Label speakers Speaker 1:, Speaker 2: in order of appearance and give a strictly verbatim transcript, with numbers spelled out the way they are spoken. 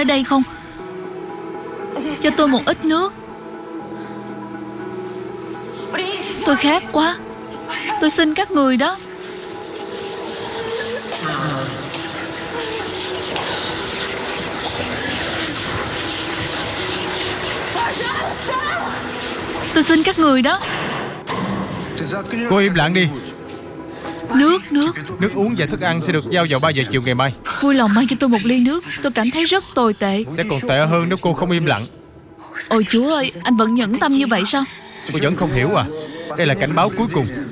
Speaker 1: ở đây không? Cho tôi một ít nước. Tôi khát quá. Tôi xin các người đó. Tôi xin các người đó.
Speaker 2: Cô im lặng đi.
Speaker 1: Nước, nước.
Speaker 2: Nước uống và thức ăn sẽ được giao vào ba giờ chiều ngày mai.
Speaker 1: Vui lòng mang cho tôi một ly nước. Tôi cảm thấy rất tồi tệ.
Speaker 2: Sẽ còn tệ hơn nếu cô không im lặng.
Speaker 1: Ôi Chúa ơi, anh vẫn nhẫn tâm như vậy sao?
Speaker 2: Cô vẫn không hiểu à? Đây là cảnh báo cuối cùng.